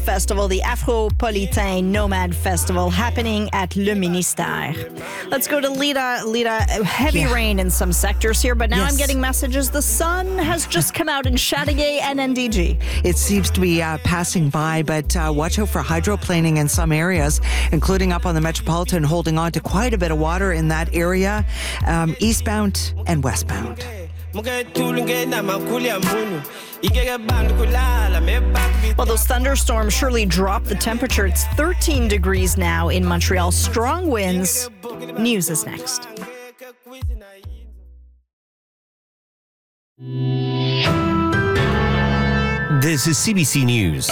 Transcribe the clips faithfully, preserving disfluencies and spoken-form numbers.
festival, the Afropolitain Nomad Festival, happening at Le Ministère. Let's go to Lita. Lita, heavy yeah. rain in some sectors here, but now yes. I'm getting messages the sun has just come out in Châteauguay and N D G. It seems to be uh, passing by, but uh, watch out for hydroplaning in some areas, including up on the Metropolitan, holding on to quite a bit of water in that area, um, eastbound and westbound. Well, those thunderstorms surely drop the temperature. It's thirteen degrees now in Montreal. Strong winds. News is next. This is C B C News.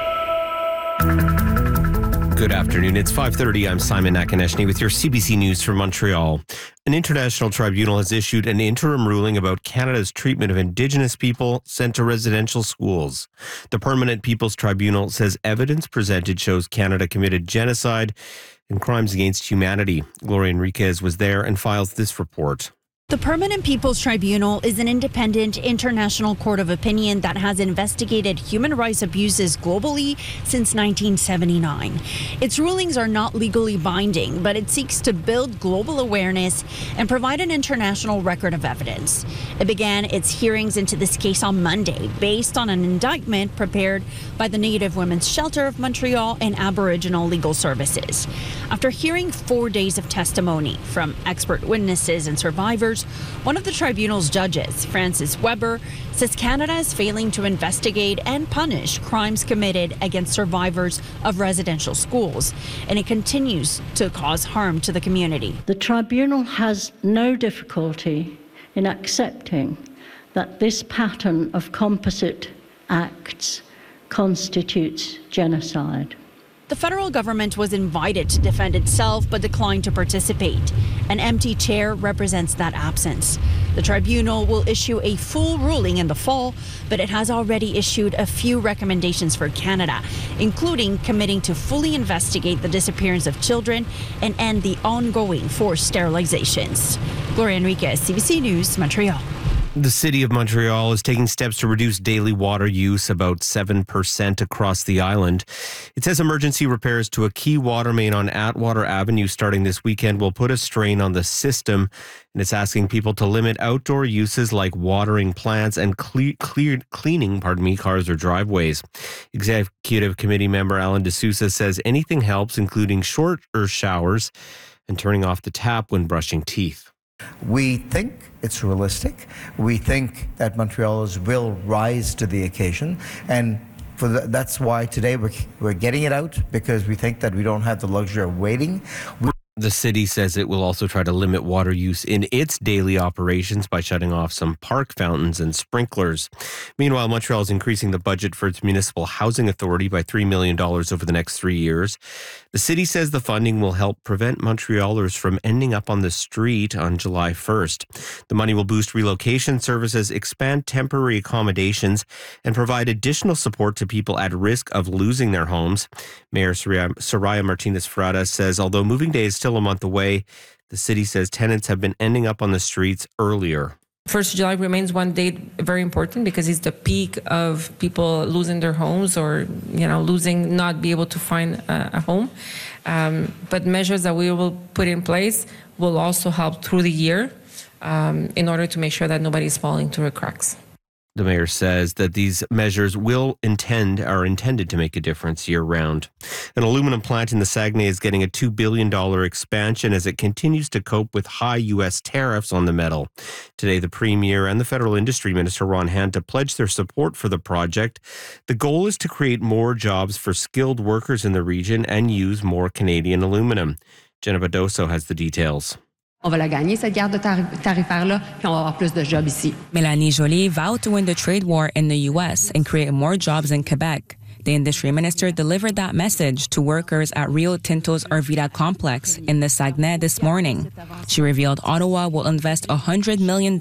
Good afternoon. It's five thirty. I'm Simon Nakaneshny with your C B C News from Montreal. An international tribunal has issued an interim ruling about Canada's treatment of Indigenous people sent to residential schools. The Permanent People's Tribunal says evidence presented shows Canada committed genocide and crimes against humanity. Gloria Enriquez was there and files this report. The Permanent People's Tribunal is an independent international court of opinion that has investigated human rights abuses globally since nineteen seventy-nine. Its rulings are not legally binding, but it seeks to build global awareness and provide an international record of evidence. It began its hearings into this case on Monday based on an indictment prepared by the Native Women's Shelter of Montreal and Aboriginal Legal Services. After hearing four days of testimony from expert witnesses and survivors, one of the tribunal's judges, Francis Weber, says Canada is failing to investigate and punish crimes committed against survivors of residential schools, and it continues to cause harm to the community. The tribunal has no difficulty in accepting that this pattern of composite acts constitutes genocide. The federal government was invited to defend itself but declined to participate. An empty chair represents that absence. The tribunal will issue a full ruling in the fall, but it has already issued a few recommendations for Canada, including committing to fully investigate the disappearance of children and end the ongoing forced sterilizations. Gloria Enriquez, C B C News, Montreal. The City of Montreal is taking steps to reduce daily water use about seven percent across the island. It says emergency repairs to a key water main on Atwater Avenue starting this weekend will put a strain on the system, and it's asking people to limit outdoor uses like watering plants and cle- clear, cleaning pardon me, cars or driveways. Executive Committee member Alan D'Souza says anything helps, including shorter showers and turning off the tap when brushing teeth. We think it's realistic. We think that Montrealers will rise to the occasion, and for the, that's why today we're, we're getting it out, because we think that we don't have the luxury of waiting. We- The city says it will also try to limit water use in its daily operations by shutting off some park fountains and sprinklers. Meanwhile, Montreal is increasing the budget for its municipal housing authority by three million dollars over the next three years. The city says the funding will help prevent Montrealers from ending up on the street on July first. The money will boost relocation services, expand temporary accommodations, and provide additional support to people at risk of losing their homes. Mayor Soraya, Soraya Martinez-Ferrada says although moving day is still a month away, the city says tenants have been ending up on the streets earlier. First of July remains one date very important because it's the peak of people losing their homes or, you know, losing, not be able to find a, a home. Um, but measures that we will put in place will also help through the year um, in order to make sure that nobody's falling through the cracks. The mayor says that these measures will intend are intended to make a difference year-round. An aluminum plant in the Saguenay is getting a two billion dollars expansion as it continues to cope with high U S tariffs on the metal. Today, the Premier and the Federal Industry Minister Ron Hanta pledged their support for the project. The goal is to create more jobs for skilled workers in the region and use more Canadian aluminum. Jenna Badoso has the details. On va la gagner, cette guerre de tarifaire-là, puis on va avoir plus de jobs ici. Mélanie Joly vowed to win the trade war in the U S and create more jobs in Quebec. The industry minister delivered that message to workers at Rio Tinto's Arvida complex in the Saguenay this morning. She revealed Ottawa will invest one hundred million